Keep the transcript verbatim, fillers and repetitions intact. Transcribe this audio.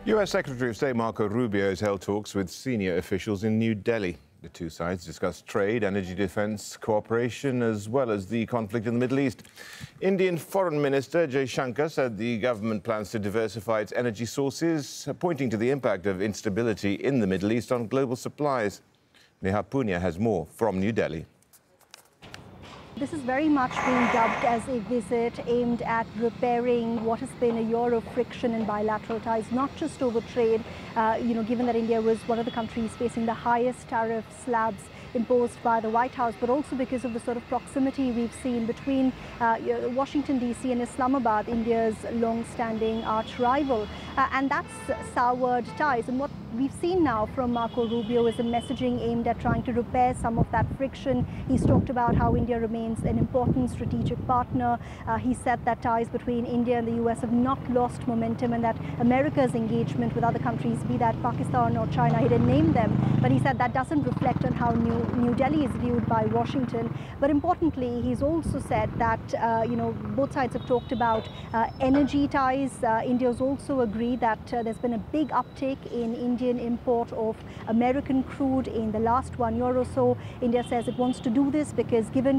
U S Secretary of State Marco Rubio has held talks with senior officials in New Delhi. The two sides discussed trade, energy defense cooperation, as well as the conflict in the Middle East. Indian Foreign Minister Jay Shankar said the government plans to diversify its energy sources, pointing to the impact of instability in the Middle East on global supplies. Neha Punya has more from New Delhi. This is very much being dubbed as a visit aimed at repairing what has been a year of friction in bilateral ties, not just over trade, uh, you know, given that India was one of the countries facing the highest tariff slabs imposed by the White House, but also because of the sort of proximity we've seen between uh, Washington, D C and Islamabad, India's long-standing arch rival. Uh, and that's soured ties. And what we've seen now from Marco Rubio is a messaging aimed at trying to repair some of that friction. He's talked about how India remains an important strategic partner. Uh, he said that ties between India and the U S have not lost momentum, and that America's engagement with other countries, be that Pakistan or China, he didn't name them, but he said that doesn't reflect on how New, New Delhi is viewed by Washington. But importantly, he's also said that, uh, you know, both sides have talked about uh, energy ties. Uh, India's also agreed that uh, there's been a big uptake in Indian import of American crude in the last one year or so. India says it wants to do this because given